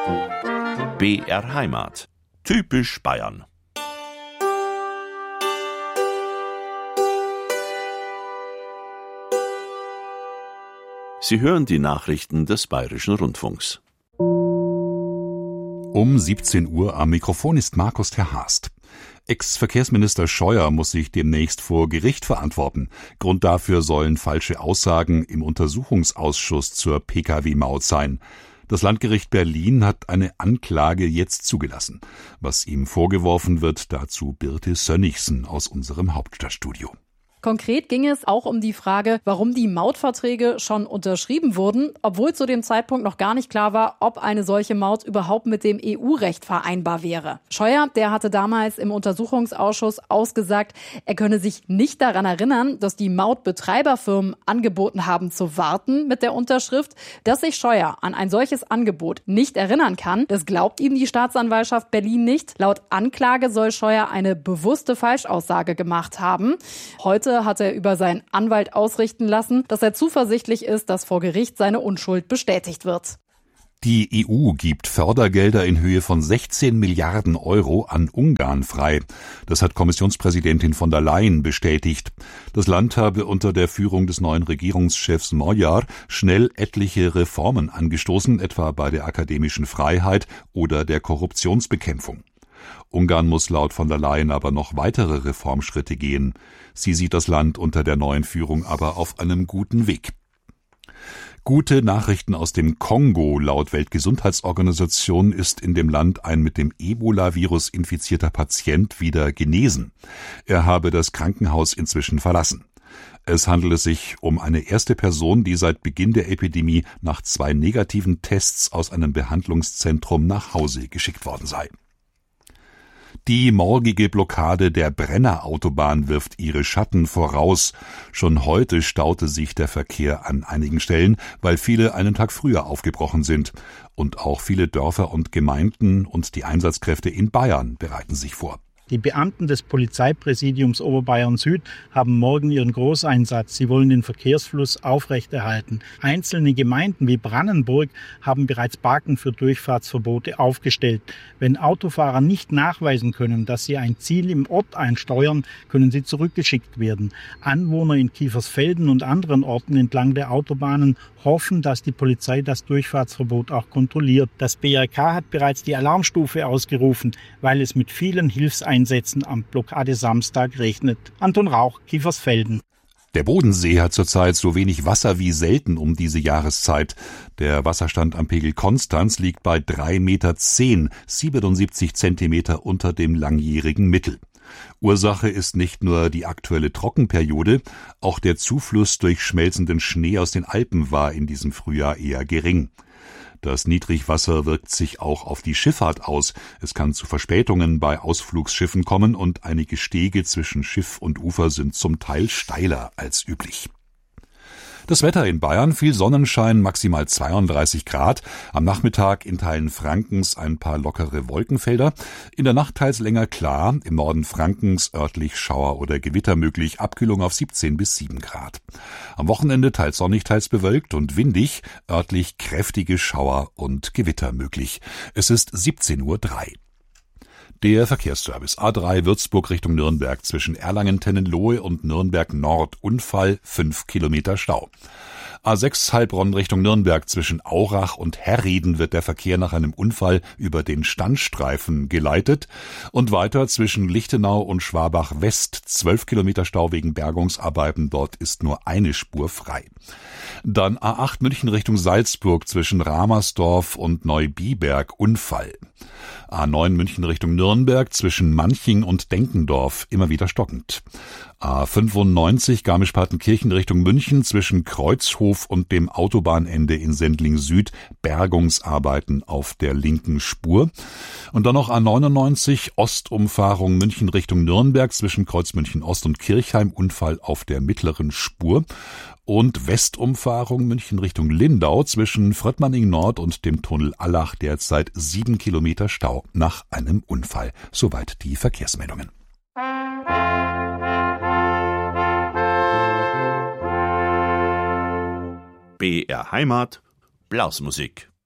BR Heimat. Typisch Bayern. Sie hören die Nachrichten des Bayerischen Rundfunks. Um 17 Uhr am Mikrofon ist Markus Terhast. Ex-Verkehrsminister Scheuer muss sich demnächst vor Gericht verantworten. Grund dafür sollen falsche Aussagen im Untersuchungsausschuss zur Pkw-Maut sein. Das Landgericht Berlin hat eine Anklage jetzt zugelassen. Was ihm vorgeworfen wird, dazu Birte Sönnigsen aus unserem Hauptstadtstudio. Konkret ging es auch um die Frage, warum die Mautverträge schon unterschrieben wurden, obwohl zu dem Zeitpunkt noch gar nicht klar war, ob eine solche Maut überhaupt mit dem EU-Recht vereinbar wäre. Scheuer, der hatte damals im Untersuchungsausschuss ausgesagt, er könne sich nicht daran erinnern, dass die Mautbetreiberfirmen angeboten haben zu warten mit der Unterschrift. Dass sich Scheuer an ein solches Angebot nicht erinnern kann, das glaubt ihm die Staatsanwaltschaft Berlin nicht. Laut Anklage soll Scheuer eine bewusste Falschaussage gemacht haben. Heute hat er über seinen Anwalt ausrichten lassen, dass er zuversichtlich ist, dass vor Gericht seine Unschuld bestätigt wird. Die EU gibt Fördergelder in Höhe von 16 Milliarden Euro an Ungarn frei. Das hat Kommissionspräsidentin von der Leyen bestätigt. Das Land habe unter der Führung des neuen Regierungschefs Magyar schnell etliche Reformen angestoßen, etwa bei der akademischen Freiheit oder der Korruptionsbekämpfung. Ungarn muss laut von der Leyen aber noch weitere Reformschritte gehen. Sie sieht das Land unter der neuen Führung aber auf einem guten Weg. Gute Nachrichten aus dem Kongo. Laut Weltgesundheitsorganisation ist in dem Land ein mit dem Ebola-Virus infizierter Patient wieder genesen. Er habe das Krankenhaus inzwischen verlassen. Es handele sich um eine erste Person, die seit Beginn der Epidemie nach 2 negativen Tests aus einem Behandlungszentrum nach Hause geschickt worden sei. Die morgige Blockade der Brenner-Autobahn wirft ihre Schatten voraus. Schon heute staute sich der Verkehr an einigen Stellen, weil viele einen Tag früher aufgebrochen sind. Und auch viele Dörfer und Gemeinden und die Einsatzkräfte in Bayern bereiten sich vor. Die Beamten des Polizeipräsidiums Oberbayern Süd haben morgen ihren Großeinsatz. Sie wollen den Verkehrsfluss aufrechterhalten. Einzelne Gemeinden wie Brannenburg haben bereits Balken für Durchfahrtsverbote aufgestellt. Wenn Autofahrer nicht nachweisen können, dass sie ein Ziel im Ort einsteuern, können sie zurückgeschickt werden. Anwohner in Kiefersfelden und anderen Orten entlang der Autobahnen hoffen, dass die Polizei das Durchfahrtsverbot auch kontrolliert. Das BRK hat bereits die Alarmstufe ausgerufen, weil es mit vielen Hilfseinsätzen am Blockadesamstag regnet. Anton Rauch, Kiefersfelden. Der Bodensee hat zurzeit so wenig Wasser wie selten um diese Jahreszeit. Der Wasserstand am Pegel Konstanz liegt bei 3,10 Meter, 77 Zentimeter unter dem langjährigen Mittel. Ursache ist nicht nur die aktuelle Trockenperiode, auch der Zufluss durch schmelzenden Schnee aus den Alpen war in diesem Frühjahr eher gering. Das Niedrigwasser wirkt sich auch auf die Schifffahrt aus. Es kann zu Verspätungen bei Ausflugsschiffen kommen und einige Stege zwischen Schiff und Ufer sind zum Teil steiler als üblich. Das Wetter in Bayern, viel Sonnenschein, maximal 32 Grad. Am Nachmittag in Teilen Frankens ein paar lockere Wolkenfelder. In der Nacht teils länger klar. Im Norden Frankens örtlich Schauer oder Gewitter möglich. Abkühlung auf 17 bis 7 Grad. Am Wochenende teils sonnig, teils bewölkt und windig. Örtlich kräftige Schauer und Gewitter möglich. Es ist 17:03 Uhr. Der Verkehrsservice A3 Würzburg Richtung Nürnberg zwischen Erlangen-Tennenlohe und Nürnberg Nord Unfall, 5 Kilometer Stau. A6 Heilbronn Richtung Nürnberg zwischen Aurach und Herrieden wird der Verkehr nach einem Unfall über den Standstreifen geleitet und weiter zwischen Lichtenau und Schwabach West 12 Kilometer Stau wegen Bergungsarbeiten. Dort ist nur eine Spur frei. Dann A8 München Richtung Salzburg zwischen Ramersdorf und Neubiberg Unfall. A9 München Richtung Nürnberg zwischen Manching und Denkendorf immer wieder stockend. A95 Garmisch-Partenkirchen Richtung München zwischen Kreuzhof und dem Autobahnende in Sendling Süd Bergungsarbeiten auf der linken Spur. Und dann noch A99 Ostumfahrung München Richtung Nürnberg zwischen Kreuz München Ost und Kirchheim Unfall auf der mittleren Spur. Und Westumfahrung München Richtung Lindau zwischen Fröttmanning Nord und dem Tunnel Allach derzeit 7 Kilometer Stau nach einem Unfall. Soweit die Verkehrsmeldungen. BR Heimat, Blasmusik.